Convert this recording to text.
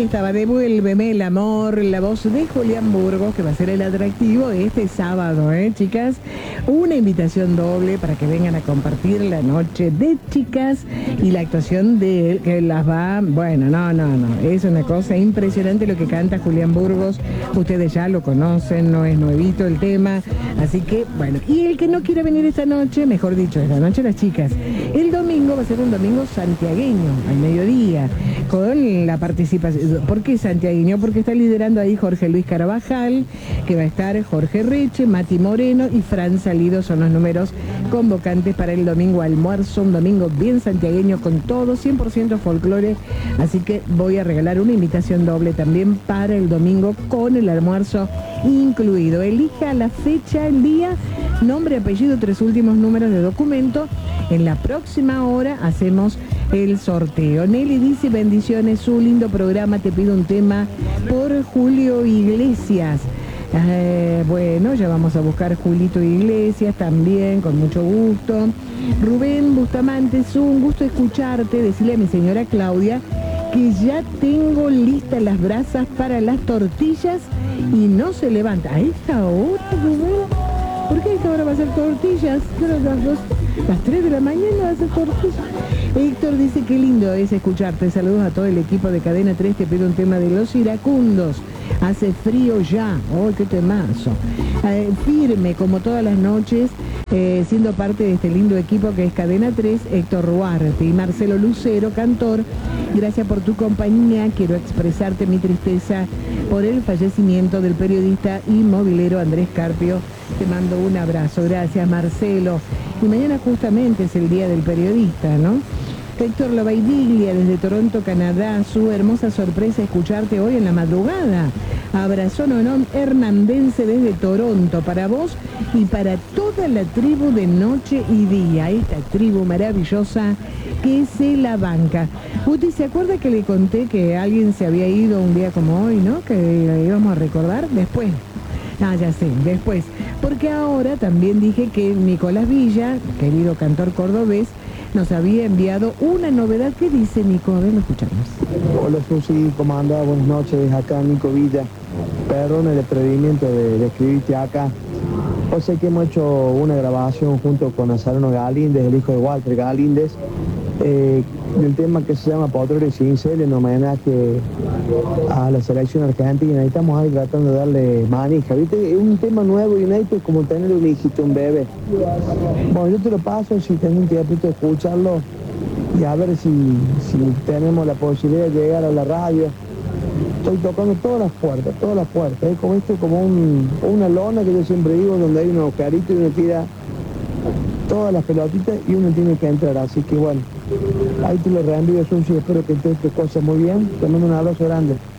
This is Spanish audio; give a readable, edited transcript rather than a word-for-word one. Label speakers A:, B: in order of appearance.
A: estaba Devuélveme el amor, la voz de Julián Burgos, que va a ser el atractivo de este sábado, chicas. Una invitación doble para que vengan a compartir la noche de chicas y la actuación de él, que las va... Bueno, no. Es una cosa impresionante lo que canta Julián Burgos. Ustedes ya lo conocen, no es nuevito el tema. Así que, bueno. Y el que no quiera venir esta noche, mejor dicho, esta noche las chicas. El domingo va a ser un domingo santiagueño, al mediodía, con la participación. ¿Por qué santiagueño? Porque está liderando ahí Jorge Luis Carabajal, que va a estar Jorge Reche, Mati Moreno y Fran Salido, son los números convocantes para el domingo almuerzo, un domingo bien santiagueño con todo, 100% folclore, así que voy a regalar una invitación doble también para el domingo con el almuerzo incluido. Elija la fecha, el día, nombre, apellido, 3 últimos números de documento. En la próxima hora hacemos el sorteo. Nelly dice: bendiciones, un lindo programa, te pido un tema por Julio Iglesias. Bueno, ya vamos a buscar Julito Iglesias también, con mucho gusto. Rubén Bustamante, es un gusto escucharte. Decirle a mi señora Claudia que ya tengo listas las brasas para las tortillas y no se levanta. ¿A esta hora, Rubén? ¿Por qué a esta hora va a hacer tortillas? Las 3 de la mañana va a hacer tortillas. Héctor dice: qué lindo es escucharte. Saludos a todo el equipo de Cadena 3. Te pido un tema de Los Iracundos. Hace frío ya. ¡Oh, qué temazo! Firme, como todas las noches, siendo parte de este lindo equipo que es Cadena 3, Héctor Ruarte y Marcelo Lucero, cantor. Gracias por tu compañía. Quiero expresarte mi tristeza por el fallecimiento del periodista inmobiliario Andrés Carpio. Te mando un abrazo. Gracias, Marcelo. Y mañana justamente es el Día del Periodista, ¿no? Héctor Lobaidilla desde Toronto, Canadá. Su hermosa sorpresa escucharte hoy en la madrugada. Abrazón hernandense desde Toronto para vos y para toda la tribu de Noche y Día. Esta tribu maravillosa que se la banca. Guti, ¿se acuerda que le conté que alguien se había ido un día como hoy, ¿no? Que íbamos a recordar después. Ah, ya sé, después. Porque ahora también dije que Nicolás Villa, querido cantor cordobés, nos había enviado una novedad. ¿Qué dice Nico? A ver, lo escuchamos.
B: Hola Susi, ¿cómo anda? Buenas noches, acá Nico Villa. Perdón el atrevimiento de escribirte acá. Hoy sé que hemos hecho una grabación junto con Nazareno Galíndez, el hijo de Walter Galíndez, del tema que se llama Potrero y Cincel, en homenaje a la selección argentina. Y estamos ahí tratando de darle manija, ¿viste? Es un tema nuevo y inédito, como tener un hijito, un bebé. Bueno, yo te lo paso si tengo un tiempito de escucharlo y a ver si tenemos la posibilidad de llegar a la radio. Estoy tocando todas las puertas, es como esto, como una lona que yo siempre digo, donde hay un agujerito y uno tira todas las pelotitas y uno tiene que entrar, así que bueno, ahí te lo reenvío, Susi, espero que te cosas muy bien, te mando un abrazo grande.